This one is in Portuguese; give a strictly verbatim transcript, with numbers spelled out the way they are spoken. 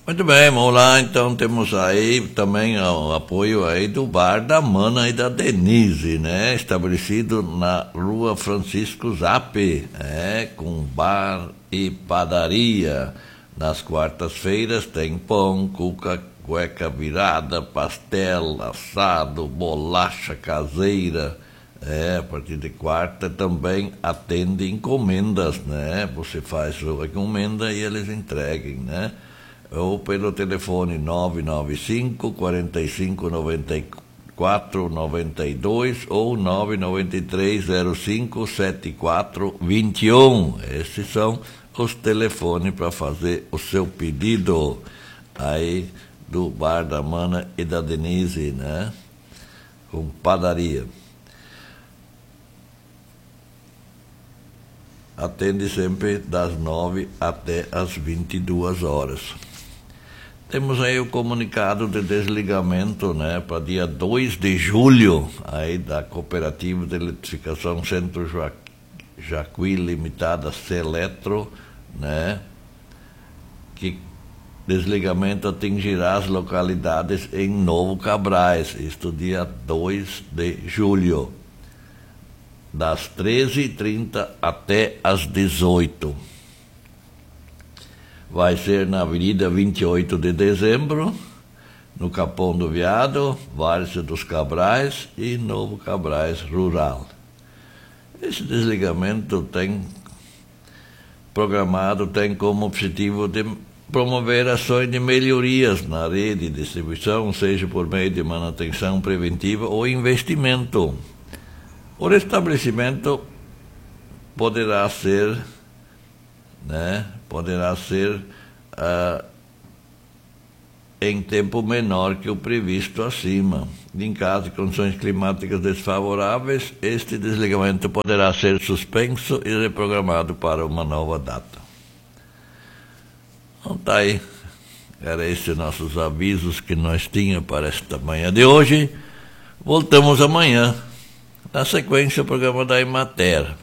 Muito bem, vamos lá, então temos aí também o apoio aí do Bar da Mana e da Denise, né? Estabelecido na Rua Francisco Zappe, é, com bar e padaria. Nas quartas-feiras tem pão, cuca, cueca virada, pastel, assado, bolacha caseira. É, a partir de quarta também atende encomendas, né? Você faz sua encomenda e eles entreguem, né? Ou pelo telefone nove nove cinco, quarenta e cinco, noventa e quatro, noventa e dois ou nove nove três, zero cinco, sete quatro, vinte e um. Esses são os telefones para fazer o seu pedido aí do Bar da Mana e da Denise, né? Com padaria. Atende sempre das nove até as vinte e duas horas. Temos aí o comunicado de desligamento, né, para dia dois de julho, aí da Cooperativa de Eletrificação Centro Jacuí Limitada Celetro, né, que desligamento atingirá as localidades em Novo Cabrais, isto dia dois de julho, das treze e trinta até as dezoito. Vai ser na Avenida vinte e oito de dezembro, no Capão do Veado, Várzea dos Cabrais e Novo Cabrais Rural. Esse desligamento tem programado, tem como objetivo de promover ações de melhorias na rede de distribuição, seja por meio de manutenção preventiva ou investimento. O restabelecimento poderá ser, né, poderá ser uh, em tempo menor que o previsto acima. Em caso de condições climáticas desfavoráveis, este desligamento poderá ser suspenso e reprogramado para uma nova data. Então tá aí. Era esses nossos avisos que nós tínhamos para esta manhã de hoje. Voltamos amanhã. Na sequência, o programa da Emater.